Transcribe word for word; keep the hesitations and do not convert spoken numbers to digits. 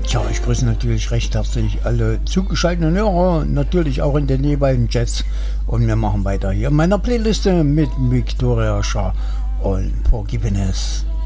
Tja, ich grüße natürlich recht herzlich alle zugeschalteten Hörer, natürlich auch in den jeweiligen Chats. Und wir machen weiter hier in meiner Playliste mit Victoria Shaw und Forgiveness.